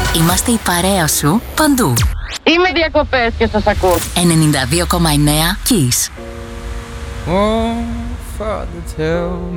Είμαστε η παρέα σου παντού. Είμαι διακοπές και σας ακούω. 92,9 Kiss. Oh, Father, tell